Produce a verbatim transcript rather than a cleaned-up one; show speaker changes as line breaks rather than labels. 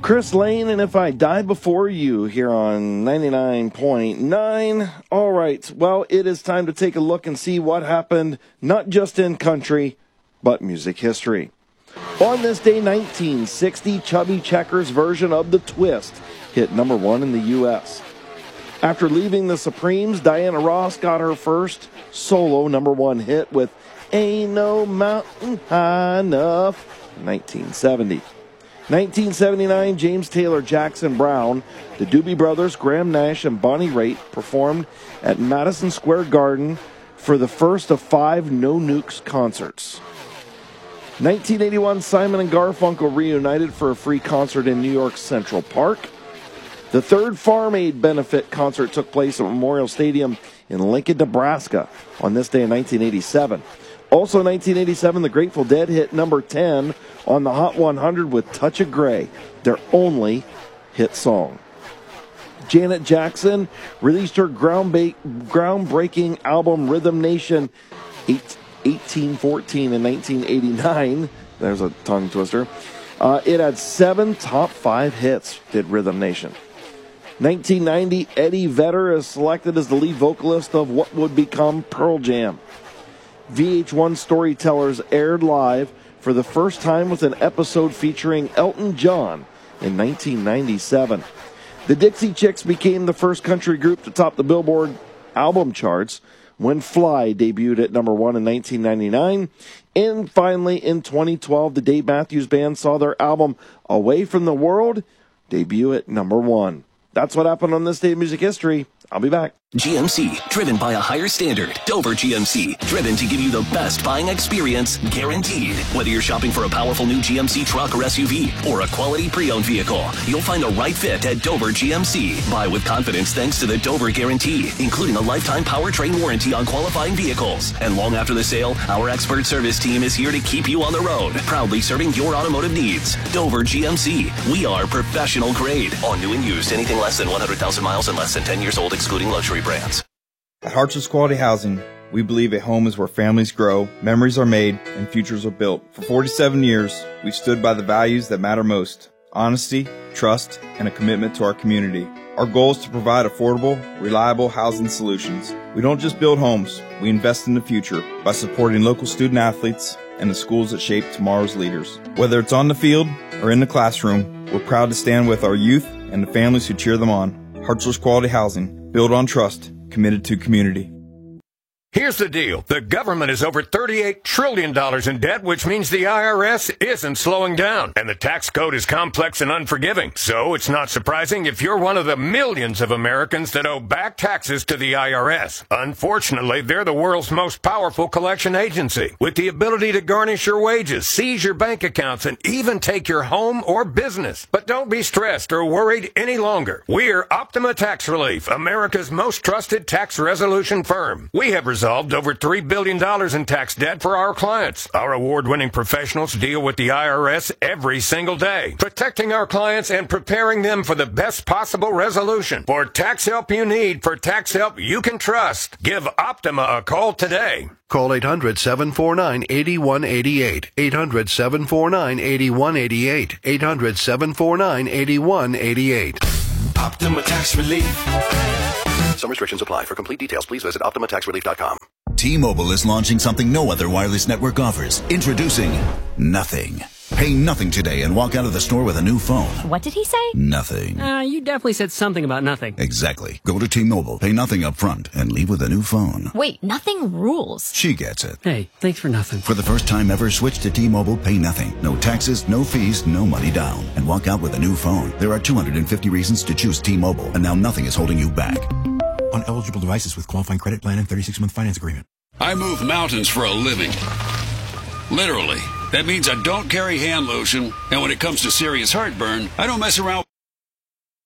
Chris Lane, and If I Die Before You here on ninety-nine point nine. All right, well, it is time to take a look and see what happened, not just in country, but music history. On this day, nineteen sixty, Chubby Checker's version of The Twist hit number one in the U S After leaving the Supremes, Diana Ross got her first solo number one hit with Ain't No Mountain High Enough in nineteen seventy. nineteen seventy-nine, James Taylor Jackson Brown, the Doobie Brothers, Graham Nash, and Bonnie Raitt performed at Madison Square Garden for the first of five No Nukes concerts. nineteen eighty-one, Simon and Garfunkel reunited for a free concert in New York's Central Park. The third Farm Aid benefit concert took place at Memorial Stadium in Lincoln, Nebraska on this day in nineteen eighty-seven. Also in nineteen eighty-seven, the Grateful Dead hit number ten on the Hot one hundred with Touch of Grey, their only hit song. Janet Jackson released her groundba- groundbreaking album Rhythm Nation eighteen fourteen in nineteen eighty-nine. There's a tongue twister. Uh, it had seven top five hits, did Rhythm Nation. nineteen ninety, Eddie Vedder is selected as the lead vocalist of what would become Pearl Jam. V H one Storytellers aired live for the first time with an episode featuring Elton John in nineteen ninety-seven. The Dixie Chicks became the first country group to top the Billboard album charts when Fly debuted at number one in nineteen ninety-nine. And finally, in twenty twelve, the Dave Matthews Band saw their album Away from the World debut at number one. That's what happened on this day in music history. I'll be back.
G M C, driven by a higher standard. Dover G M C, driven to give you the best buying experience, guaranteed. Whether you're shopping for a powerful new G M C truck or S U V, or a quality pre-owned vehicle, you'll find the right fit at Dover G M C. Buy with confidence thanks to the Dover Guarantee, including a lifetime powertrain warranty on qualifying vehicles. And long after the sale, our expert service team is here to keep you on the road, proudly serving your automotive needs. Dover G M C, we are professional grade. On new and used, anything less than one hundred thousand miles and less than ten years old, excluding luxury brands.
At Hartsels Quality Housing, we believe a home is where families grow, memories are made, and futures are built. For forty-seven years, we've stood by the values that matter most: honesty, trust, and a commitment to our community. Our goal is to provide affordable, reliable housing solutions. We don't just build homes, we invest in the future by supporting local student athletes and the schools that shape tomorrow's leaders. Whether it's on the field or in the classroom, we're proud to stand with our youth and the families who cheer them on. Hartsels Quality Housing, built on trust, committed to community.
Here's the deal. The government is over thirty-eight trillion dollars in debt, which means the I R S isn't slowing down. And the tax code is complex and unforgiving. So it's not surprising if you're one of the millions of Americans that owe back taxes to the I R S. Unfortunately, they're the world's most powerful collection agency, with the ability to garnish your wages, seize your bank accounts, and even take your home or business. But don't be stressed or worried any longer. We're Optima Tax Relief, America's most trusted tax resolution firm. We have resolved over three billion dollars in tax debt for our clients. Our award-winning professionals deal with the I R S every single day, protecting our clients and preparing them for the best possible resolution. For tax help you need, for tax help you can trust, give Optima a call today.
Call eight hundred, seven four nine, eight one eight eight. eight hundred, seven four nine, eight one eight eight. eight hundred, seven four nine, eight one eight eight.
Optima Tax Relief.
Some restrictions apply. For complete details, please visit optima tax relief dot com.
T-Mobile is launching something no other wireless network offers. Introducing Nothing. Pay nothing today and walk out of the store with a new phone.
What did he say?
Nothing.
Uh, you definitely said something about nothing.
Exactly. Go to T-Mobile, pay nothing up front, and leave with a new phone.
Wait, nothing rules.
She gets it.
Hey, thanks for nothing.
For the first time ever, switch to T-Mobile, pay nothing. No taxes, no fees, no money down. And walk out with a new phone. There are two hundred fifty reasons to choose T-Mobile, and now nothing is holding you back.
On eligible devices with qualifying credit plan and thirty-six month finance agreement.
I move mountains for a living. Literally. That means I don't carry hand lotion, and when it comes to serious heartburn, I don't mess around.